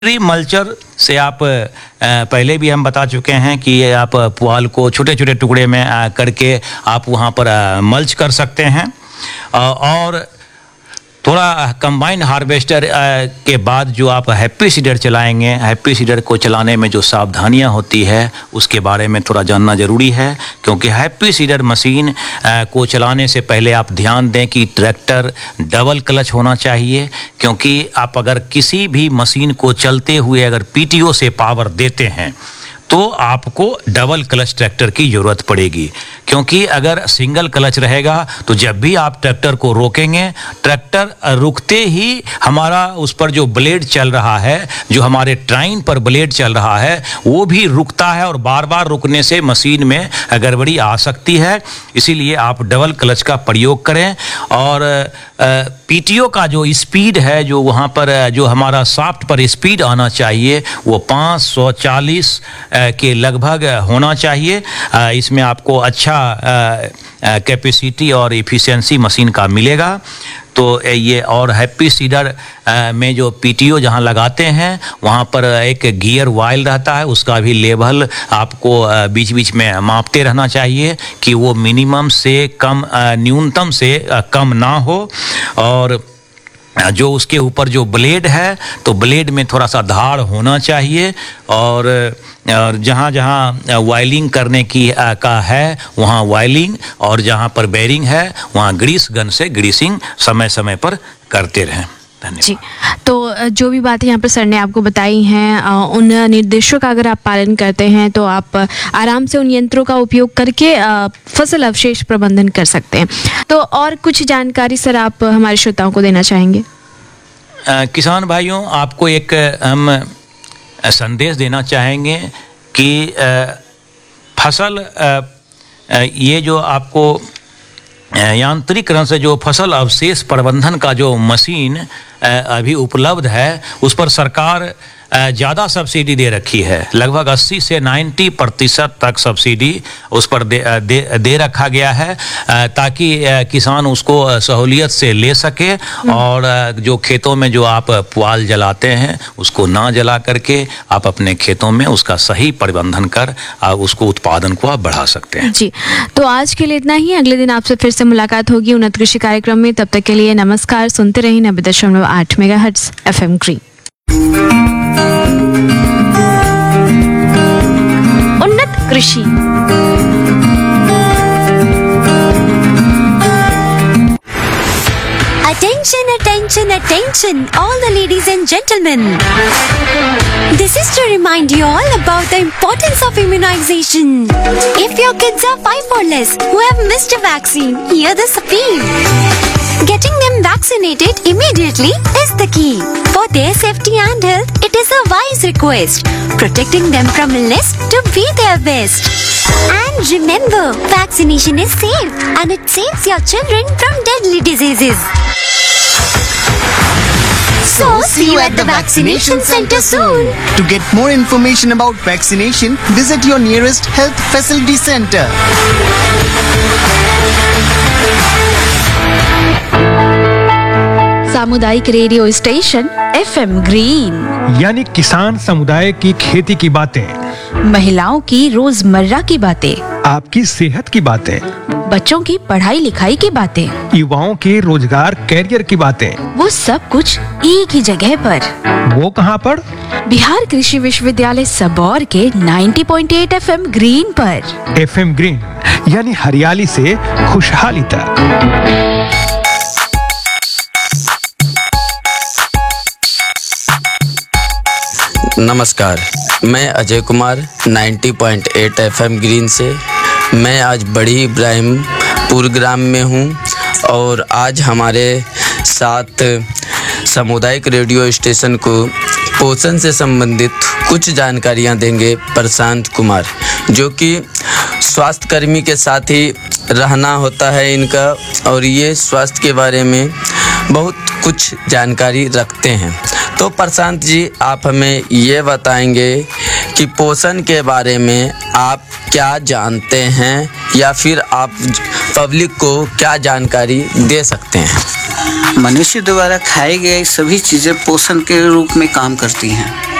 Mulcher से आप पहले भी हम बता चुके हैं कि आप पुआल को छोटे छोटे टुकड़े में करके आप वहाँ पर मल्च कर सकते हैं। और थोड़ा कंबाइन हार्वेस्टर के बाद जो आप हैप्पी सीडर चलाएंगे, हैप्पी सीडर को चलाने में जो सावधानियां होती है उसके बारे में थोड़ा जानना ज़रूरी है, क्योंकि हैप्पी सीडर मशीन को चलाने से पहले आप ध्यान दें कि ट्रैक्टर डबल क्लच होना चाहिए, क्योंकि आप अगर किसी भी मशीन को चलते हुए अगर पीटीओ से पावर देते हैं तो आपको डबल क्लच ट्रैक्टर की ज़रूरत पड़ेगी, क्योंकि अगर सिंगल क्लच रहेगा तो जब भी आप ट्रैक्टर को रोकेंगे, ट्रैक्टर रुकते ही हमारा उस पर जो ब्लेड चल रहा है, जो हमारे ट्राइन पर ब्लेड चल रहा है, वो भी रुकता है और बार बार रुकने से मशीन में गड़बड़ी आ सकती है। इसीलिए आप डबल क्लच का प्रयोग करें। और पीटीओ का जो स्पीड है, जो वहाँ पर जो हमारा शाफ्ट पर स्पीड आना चाहिए, वो 540 के लगभग होना चाहिए। इसमें आपको अच्छा कैपेसिटी और इफ़िशियंसी मशीन का मिलेगा। तो ये और हैप्पी सीडर में जो पीटीओ जहाँ लगाते हैं वहाँ पर एक गियर वाइल रहता है, उसका भी लेवल आपको बीच बीच में मापते रहना चाहिए कि वो मिनिमम से कम, न्यूनतम से कम ना हो। और जो उसके ऊपर जो ब्लेड है तो ब्लेड में थोड़ा सा धार होना चाहिए। और जहाँ जहाँ वायलिंग करने की का है वहाँ वायलिंग, और जहाँ पर बेरिंग है वहाँ ग्रीस गन से ग्रीसिंग समय समय पर करते रहें। धन्यवाद जी। तो जो भी बातें यहाँ पर सर ने आपको बताई हैं, उन निर्देशों का अगर आप पालन करते हैं तो आप आराम से उन यंत्रों का उपयोग करके फसल अवशेष प्रबंधन कर सकते हैं। तो और कुछ जानकारी सर आप हमारे श्रोताओं को देना चाहेंगे? किसान भाइयों, आपको एक हम संदेश देना चाहेंगे कि फसल ये जो आपको यांत्रिकरण से जो फसल अवशेष प्रबंधन का जो मशीन अभी उपलब्ध है, उस पर सरकार ज़्यादा सब्सिडी दे रखी है। लगभग 80 से 90% तक सब्सिडी उस पर दे रखा गया है, ताकि किसान उसको सहूलियत से ले सके। और जो खेतों में जो आप पुआल जलाते हैं उसको ना जला करके आप अपने खेतों में उसका सही प्रबंधन कर उसको उत्पादन को आप बढ़ा सकते हैं। जी, तो आज के लिए इतना ही। अगले दिन आपसे फिर से मुलाकात होगी उन्नत कृषि कार्यक्रम में। तब तक के लिए नमस्कार। सुनते रहिए 90.8 मेगाहर्ट्ज FM ग्रीन। उन्नत कृषि। Attention, attention, attention, all the ladies and gentlemen. This is to remind you all about the importance of immunization. If your kids are 5 or less who have missed a vaccine, hear this appeal. Getting them vaccinated immediately is the key. For their safety and health, it is a wise request. Protecting them from illness to be their best. And remember, vaccination is safe and it saves your children from deadly diseases. So, see you at the vaccination center soon. To get more information about vaccination, visit your nearest health facility center. सामुदायिक radio station FM green, यानी किसान समुदाय की खेती की बातें, महिलाओं की रोजमर्रा की बातें, आपकी सेहत की बातें, बच्चों की पढ़ाई लिखाई की बातें, युवाओं के रोजगार कैरियर की बातें, वो सब कुछ एक ही जगह पर। वो कहाँ पर? बिहार कृषि विश्वविद्यालय सबौर के 90.8 FM ग्रीन पर। FM ग्रीन यानी हरियाली से खुशहाली तक। नमस्कार, मैं अजय कुमार 90.8 FM ग्रीन से। मैं आज बड़ी इब्राहिमपुर ग्राम में हूँ और आज हमारे साथ सामुदायिक रेडियो स्टेशन को पोषण से संबंधित कुछ जानकारियाँ देंगे प्रशांत कुमार, जो कि स्वास्थ्य कर्मी के साथ ही रहना होता है इनका, और ये स्वास्थ्य के बारे में बहुत कुछ जानकारी रखते हैं। तो प्रशांत जी, आप हमें ये बताएंगे कि पोषण के बारे में आप क्या जानते हैं, या फिर आप पब्लिक को क्या जानकारी दे सकते हैं? मनुष्य द्वारा खाई गई सभी चीज़ें पोषण के रूप में काम करती हैं।